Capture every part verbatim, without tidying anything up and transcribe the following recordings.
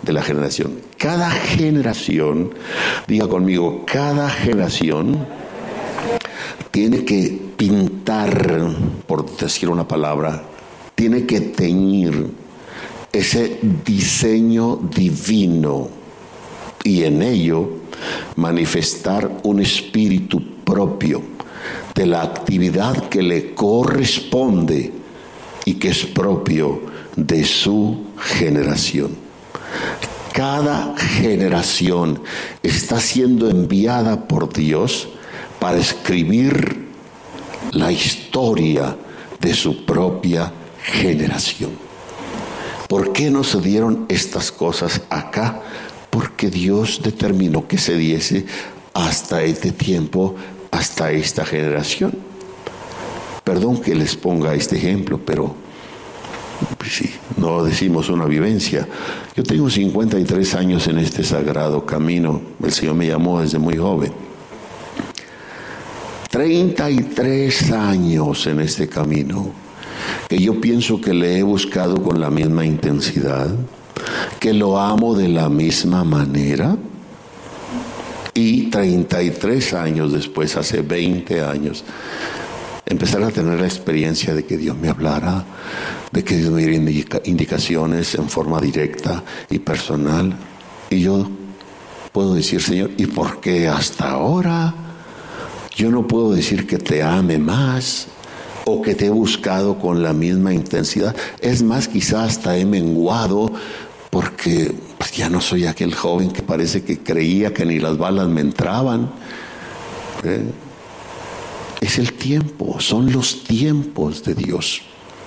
de la generación. Cada generación, diga conmigo, cada generación tiene que pintar, por decir una palabra, tiene que teñir ese diseño divino y en ello manifestar un espíritu propio de la actividad que le corresponde y que es propio de su generación. Cada generación está siendo enviada por Dios para escribir la historia de su propia generación. ¿Por qué no se dieron estas cosas acá? Porque Dios determinó que se diese hasta este tiempo, hasta esta generación. Perdón que les ponga este ejemplo, pero pues sí, no decimos una vivencia. Yo tengo cincuenta y tres años en este sagrado camino. El Señor me llamó desde muy joven. treinta y tres años en este camino, que yo pienso que le he buscado con la misma intensidad, que lo amo de la misma manera. Y treinta y tres años después, hace veinte años, empezar a tener la experiencia de que Dios me hablara, de que Dios me diera indica, indicaciones en forma directa y personal. Y yo puedo decir, Señor, ¿y por qué hasta ahora? Yo no puedo decir que te ame más o que te he buscado con la misma intensidad. Es más, quizás hasta he menguado porque pues, ya no soy aquel joven que parece que creía que ni las balas me entraban. ¿Eh? Es el tiempo, son los tiempos de Dios.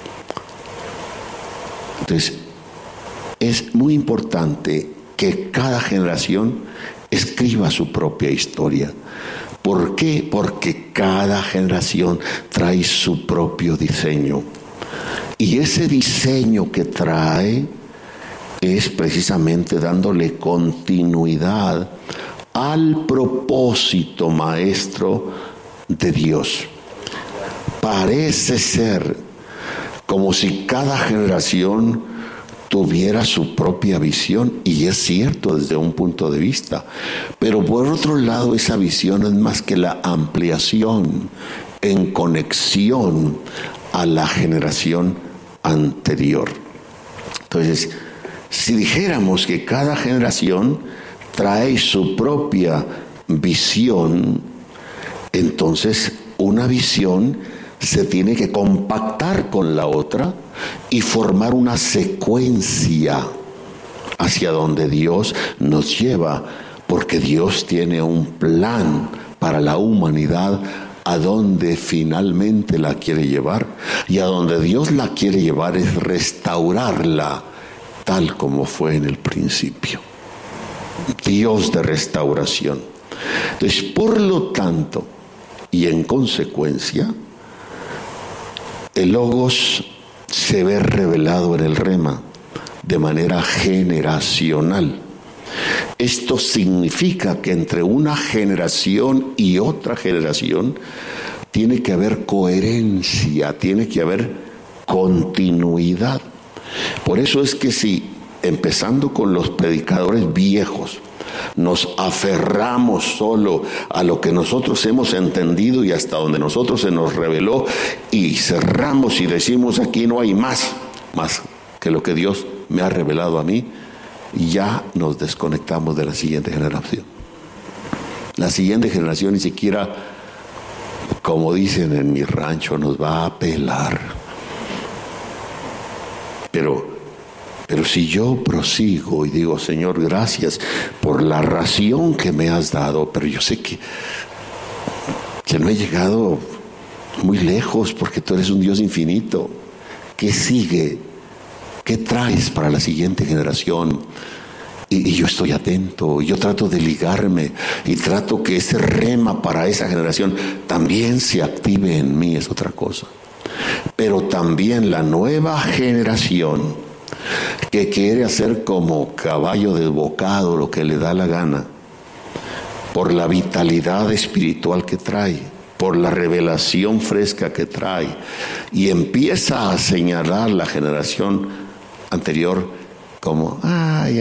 Entonces, es muy importante que cada generación escriba su propia historia. ¿Por qué? Porque cada generación trae su propio diseño. Y ese diseño que trae es precisamente dándole continuidad al propósito maestro de Dios. Parece ser como si cada generación tuviera su propia visión, y es cierto desde un punto de vista, pero por otro lado esa visión es más que la ampliación en conexión a la generación anterior. Entonces, si dijéramos que cada generación trae su propia visión, entonces una visión se tiene que compactar con la otra y formar una secuencia hacia donde Dios nos lleva, porque Dios tiene un plan para la humanidad a donde finalmente la quiere llevar, y a donde Dios la quiere llevar es restaurarla tal como fue en el principio. Dios de restauración. Entonces, por lo tanto, y en consecuencia, el Logos se ve revelado en el Rema de manera generacional. Esto significa que entre una generación y otra generación tiene que haber coherencia, tiene que haber continuidad. Por eso es que si, empezando con los predicadores viejos, nos aferramos solo a lo que nosotros hemos entendido y hasta donde nosotros se nos reveló, y cerramos y decimos aquí no hay más, más que lo que Dios me ha revelado a mí, ya nos desconectamos de la siguiente generación. La siguiente generación ni siquiera, como dicen en mi rancho, nos va a pelar. Pero Pero si yo prosigo y digo, Señor, gracias por la ración que me has dado, pero yo sé que, que no he llegado muy lejos porque tú eres un Dios infinito. ¿Qué sigue? ¿Qué traes para la siguiente generación? Y, y yo estoy atento, y yo trato de ligarme, y trato que ese rema para esa generación también se active en mí, es otra cosa. Pero también la nueva generación que quiere hacer como caballo desbocado lo que le da la gana, por la vitalidad espiritual que trae, por la revelación fresca que trae, y empieza a señalar la generación anterior como, ay,